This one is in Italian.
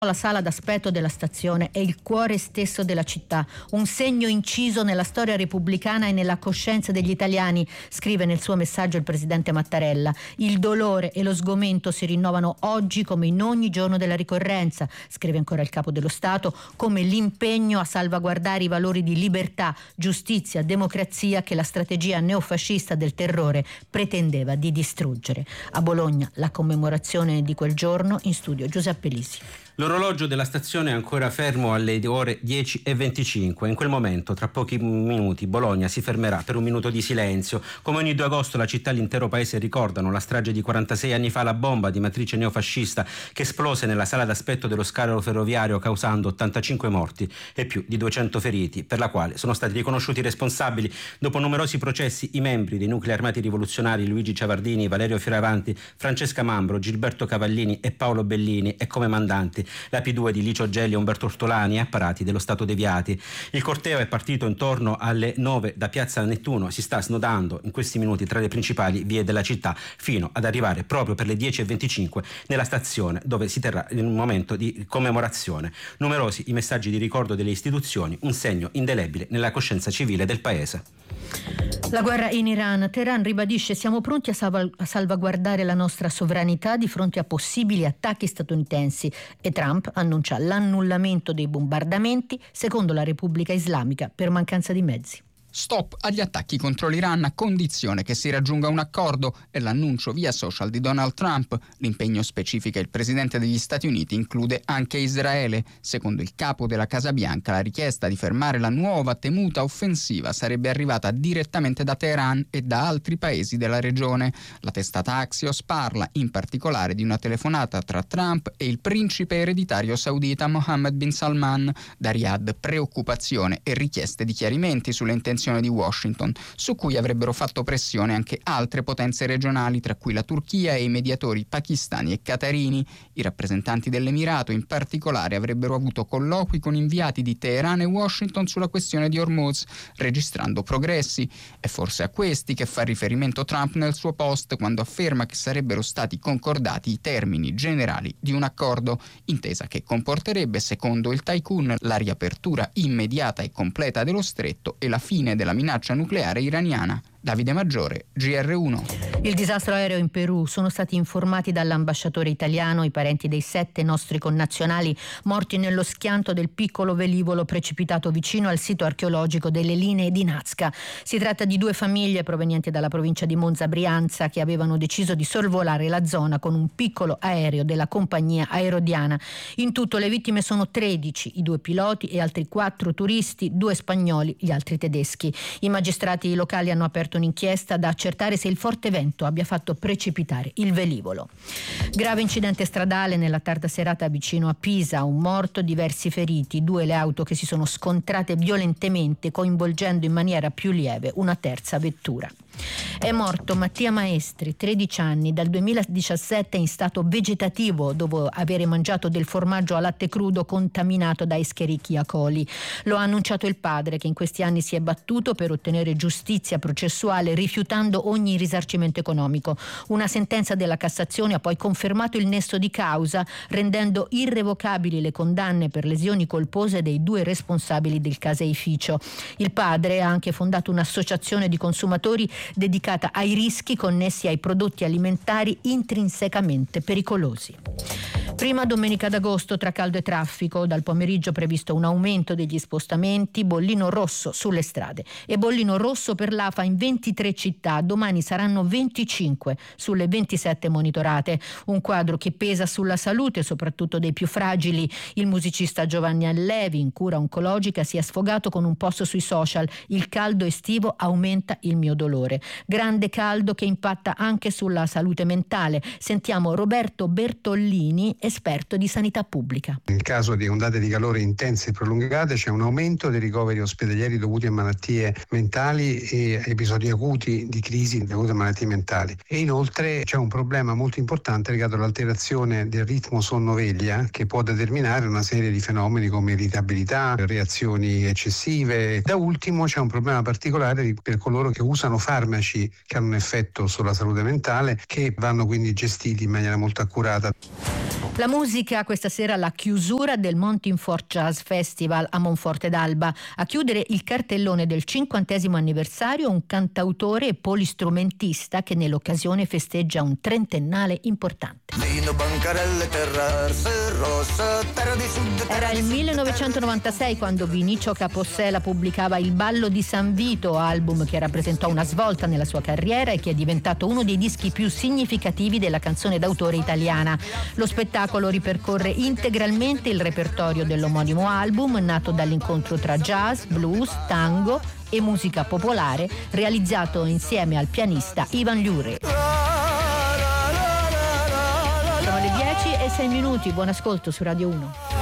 La sala d'aspetto della stazione è il cuore stesso della città, un segno inciso nella storia repubblicana e nella coscienza degli italiani, scrive nel suo messaggio il presidente Mattarella. Il dolore e lo sgomento si rinnovano oggi come in ogni giorno della ricorrenza, scrive ancora il capo dello Stato, come l'impegno a salvaguardare i valori di libertà, giustizia, democrazia che la strategia neofascista del terrore pretendeva di distruggere. A Bologna la commemorazione di quel giorno, in studio Giuseppe Lisi. L'orologio della stazione è ancora fermo alle ore 10:25. In quel momento, tra pochi minuti, Bologna si fermerà per un minuto di silenzio. Come ogni 2 agosto la città e l'intero paese ricordano la strage di 46 anni fa, la bomba di matrice neofascista che esplose nella sala d'aspetto dello scalo ferroviario causando 85 morti e più di 200 feriti, per la quale sono stati riconosciuti responsabili dopo numerosi processi i membri dei nuclei armati rivoluzionari Luigi Ciavardini, Valerio Fioravanti, Francesca Mambro, Gilberto Cavallini e Paolo Bellini e come mandanti la P2 di Licio Gelli e Umberto Ortolani e apparati dello Stato deviati. Il corteo è partito intorno alle 9 da Piazza Nettuno, si sta snodando in questi minuti tra le principali vie della città fino ad arrivare proprio per le 10:25 nella stazione dove si terrà un momento di commemorazione. Numerosi i messaggi di ricordo delle istituzioni, un segno indelebile nella coscienza civile del paese. La guerra in Iran. Teheran ribadisce: siamo pronti a salvaguardare la nostra sovranità di fronte a possibili attacchi statunitensi, e Trump annuncia l'annullamento dei bombardamenti secondo la Repubblica Islamica per mancanza di mezzi. Stop agli attacchi contro l'Iran a condizione che si raggiunga un accordo, è l'annuncio via social di Donald Trump. L'impegno specifica il presidente degli Stati Uniti include anche Israele. Secondo il capo della Casa Bianca, la richiesta di fermare la nuova temuta offensiva sarebbe arrivata direttamente da Teheran e da altri paesi della regione. La testata Axios parla in particolare di una telefonata tra Trump e il principe ereditario saudita Mohammed bin Salman. Da Riyadh preoccupazione e richieste di chiarimenti sulle intenzioni di Washington, su cui avrebbero fatto pressione anche altre potenze regionali, tra cui la Turchia e i mediatori pakistani e qatarini. I rappresentanti dell'Emirato in particolare avrebbero avuto colloqui con inviati di Teheran e Washington sulla questione di Hormuz, registrando progressi. È forse a questi che fa riferimento Trump nel suo post quando afferma che sarebbero stati concordati i termini generali di un accordo, intesa che comporterebbe, secondo il tycoon, la riapertura immediata e completa dello stretto e la fine della minaccia nucleare iraniana. Davide Maggiore, GR1. Il disastro aereo in Perù. Sono stati informati dall'ambasciatore italiano i parenti dei 7 nostri connazionali morti nello schianto del piccolo velivolo precipitato vicino al sito archeologico delle linee di Nazca. Si tratta di 2 famiglie provenienti dalla provincia di Monza Brianza che avevano deciso di sorvolare la zona con un piccolo aereo della compagnia Aerodiana. In tutto le vittime sono 13, i 2 piloti e altri 4 turisti, 2 spagnoli, gli altri tedeschi. I magistrati locali hanno aperto un'inchiesta da accertare se il forte vento abbia fatto precipitare il velivolo. Grave incidente stradale nella tarda serata vicino a Pisa, un morto, diversi feriti, 2 le auto che si sono scontrate violentemente, coinvolgendo in maniera più lieve una terza vettura. È morto Mattia Maestri, 13 anni, dal 2017 in stato vegetativo dopo avere mangiato del formaggio a latte crudo contaminato da Escherichia coli. Lo ha annunciato il padre, che in questi anni si è battuto per ottenere giustizia processuale rifiutando ogni risarcimento economico. Una sentenza della Cassazione ha poi confermato il nesso di causa, rendendo irrevocabili le condanne per lesioni colpose dei 2 responsabili del caseificio. Il padre ha anche fondato un'associazione di consumatori dedicata ai rischi connessi ai prodotti alimentari intrinsecamente pericolosi. Prima domenica d'agosto tra caldo e traffico, dal pomeriggio previsto un aumento degli spostamenti, bollino rosso sulle strade e bollino rosso per l'AFA in 23 città, domani saranno 25 sulle 27 monitorate, un quadro che pesa sulla salute soprattutto dei più fragili. Il musicista Giovanni Allevi, in cura oncologica, si è sfogato con un post sui social: il caldo estivo aumenta il mio dolore. Grande caldo che impatta anche sulla salute mentale. Sentiamo Roberto Bertollini, esperto di sanità pubblica. In caso di ondate di calore intense e prolungate c'è un aumento dei ricoveri ospedalieri dovuti a malattie mentali e episodi acuti di crisi dovute a malattie mentali. E inoltre c'è un problema molto importante legato all'alterazione del ritmo sonno-veglia che può determinare una serie di fenomeni come irritabilità, reazioni eccessive. Da ultimo c'è un problema particolare per coloro che usano farmaci che hanno un effetto sulla salute mentale, che vanno quindi gestiti in maniera molto accurata. La musica questa sera alla chiusura del Montinfort Jazz Festival a Monforte d'Alba. A chiudere il cartellone del 50° anniversario un cantautore e polistrumentista che nell'occasione festeggia un trentennale importante. Era il 1996 quando Vinicio Capossela pubblicava Il ballo di San Vito, album che rappresentò una svolta nella sua carriera e che è diventato uno dei dischi più significativi della canzone d'autore italiana. Lo spettacolo ripercorre integralmente il repertorio dell'omonimo album, nato dall'incontro tra jazz, blues, tango e musica popolare, realizzato insieme al pianista Ivan Liure. Sono le 10:06, buon ascolto su Radio 1.